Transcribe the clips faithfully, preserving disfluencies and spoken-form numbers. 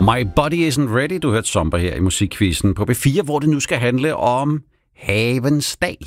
My Body Isn't Ready, du hørte Zomba her i Musikquizzen på B fire, hvor det nu skal handle om Havens Dag.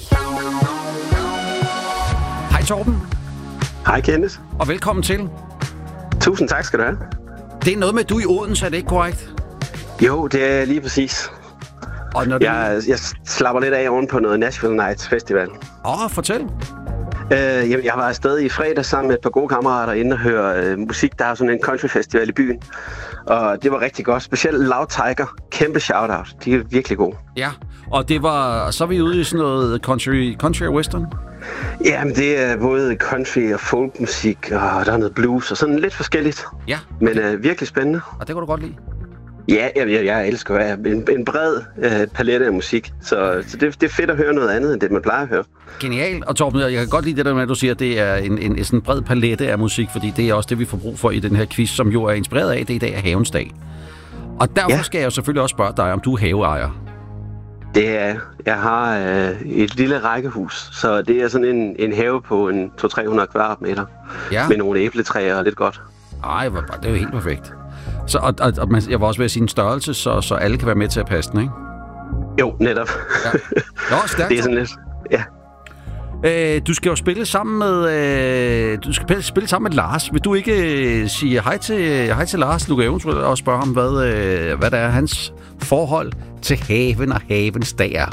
Hej Torben. Hej Kenneth. Og velkommen til. Tusind tak skal du have. Det er noget med, du i Odense, er det ikke korrekt? Jo, det er lige præcis. Og når du... jeg, jeg slapper lidt af oven på noget Nashville Nights Festival. Åh, oh, fortæl. Uh, jeg, jeg var afsted i fredag sammen med et par gode kammerater inde og høre uh, musik. Der er sådan en countryfestival i byen. Og det var rigtig godt. Specielt Loud Tiger. Kæmpe shout-out. De er virkelig gode. Ja, og det var... Så er vi ude i sådan noget country, country og western? Jamen, det er både country og folkmusik, og der er noget blues og sådan lidt forskelligt. Ja. Men uh, virkelig spændende. Og det kunne du godt lide? Ja, jeg, jeg, jeg elsker en, en bred uh, palette af musik. Så, så det, det er fedt at høre noget andet, end det man plejer at høre. Genialt. Og Torben, jeg kan godt lide det der med, at du siger, at det er en, en, en sådan bred palette af musik, fordi det er også det, vi får brug for i den her quiz, som jo er inspireret af, det i dag er Havens Dag. Og derfor ja. skal jeg jo selvfølgelig også spørge dig, om du er haveejer. Det er, jeg har øh, et lille rækkehus, så det er sådan en, en have på en to til tre hundrede kvadratmeter. Ja. Med nogle æbletræer og lidt godt. Ej, det er jo helt perfekt. Så, og, og, og man, jeg var også ved at sige en størrelse, så, så alle kan være med til at passe den, ikke? Jo, netop. Ja. Nå, stærkt. Det er sådan lidt, ja. Øh, du skal jo spille sammen med øh, du skal spille sammen med Lars. Vil du ikke øh, sige hej til hej til Lars? Du kan eventuelt også spørge ham, hvad øh, hvad der er hans forhold til haven og havens dag er.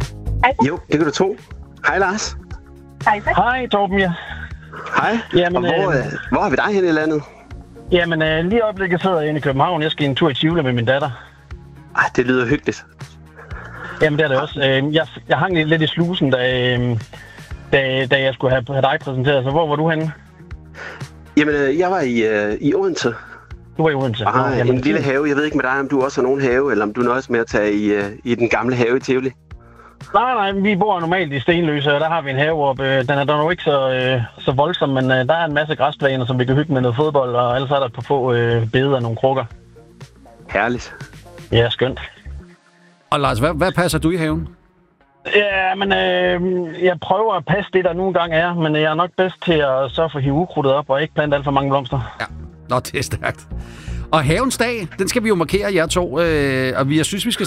Jo, det kan du tro. Hej Lars. Hej. Hej Torben, ja. Hej. Jamen, og hvor, øh, hvor er vi dig hen i landet? Jamen, øh, lige i øjeblikket sidder jeg inde i København. Jeg skal en tur i Tivoli med min datter. Ej, det lyder hyggeligt. Jamen, det er det også. Øh, jeg, jeg hang lidt i slusen, da, øh, da, da jeg skulle have, have dig præsenteret. Så hvor var du henne? Jamen, øh, jeg var i, øh, i Odense. Du var i Odense? Ah, Nå, jamen, en lille have. Jeg ved ikke med dig, om du også har nogen have, eller om du nøjes med at tage i, øh, i den gamle have i Tivoli. Nej, nej, vi bor normalt i Stenløse, og der har vi en have oppe. Den er dog ikke så, øh, så voldsom, men øh, der er en masse græsplæner, som vi kan hygge med noget fodbold, og ellers er der på få øh, bede og nogle krukker. Herligt. Ja, skønt. Og Lars, hvad, hvad passer du i haven? Ja, men øh, jeg prøver at passe det, der nogle gange er, men jeg er nok bedst til at sørge for at hive ukrudtet op og ikke plante alt for mange blomster. Ja, nå, det er stærkt. Og Havens Dag, den skal vi jo markere jer to, øh, og jeg synes, vi skal